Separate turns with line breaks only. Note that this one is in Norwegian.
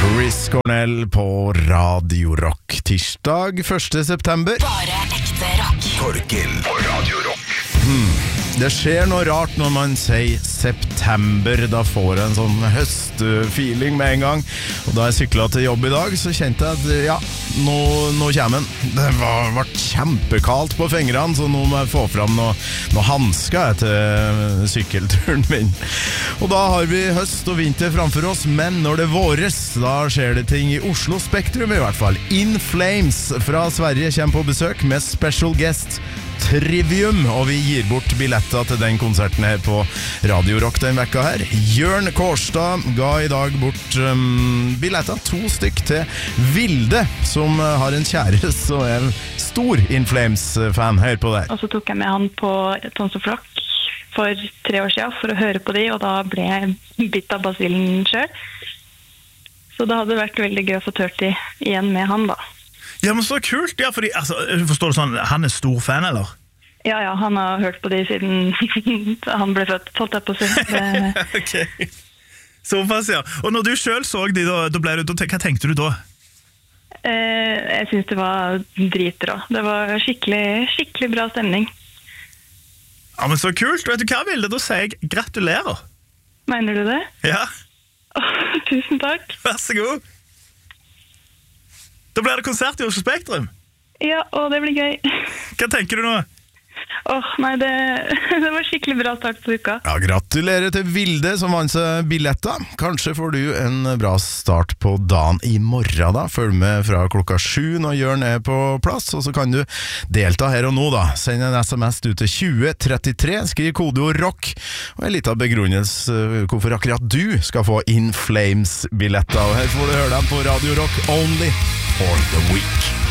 Chris Cornell på Radio Rock. Tirsdag 1. september.
Bare ekte rock.
Torkel på Radio Rock.
Det skjer noe rart når man sier september. Da får jeg en sånn høstfeeling med en gang. Og da jeg syklet til jobb i dag, så kjente jeg at ja, nå kommer den. Det var kjempekaldt på fingrene, så nå må jeg få fram noe handsker til sykkelturen min. Og da har vi høst og vinter framfor oss, men når det våres, da skjer det ting i Oslo Spektrum i hvert fall. In Flames fra Sverige kommer på besøk med special guest Trivium, og vi gir bort billetter til den konserten her på Radio Rock den vekka her. Jørn Kårstad ga i dag bort billetter, 2 stykk til Vilde, som har en kjæreste og er en stor In Flames-fan. Hør på det.
Og så tok jeg med han på Tons of Rock for 3 år siden for å høre på de, og da ble jeg bitt av basillen selv. Så det hadde vært veldig gøy å få tørt de igjen med han da.
Ja, men så kult, ja, fordi, altså, forstår du sånn, han stor fan, eller?
Ja, han har hørt på de siden han ble født, holdt jeg på å si.
Ok, såpass, ja. Og når du selv så de, hva tenkte du da?
Jeg synes det var dritbra. Det var skikkelig bra stemning.
Ja, men så kult, vet du hva, Vilde? Da sier jeg gratulerer.
Mener du det?
Ja.
Tusen takk.
Vær så god. Da blir det konsert i Oslo Spektrum.
Ja, og det blir gøy.
Hva tenker du nå?
Nei, det var skikkelig bra start på uka.
Ja, gratulerer til Vilde som vant seg billetter. Kanskje får du en bra start på dagen i morgen da. Følg med fra klokka 7 når Jørn er på plass, og så kan du delta her og nå da. Send en SMS ut til 2033, skriv kodeord ROCK, og en liten begrunnelse hvorfor akkurat du skal få In Flames billetter. Og her får du høre dem på Radio Rock Only for the Week.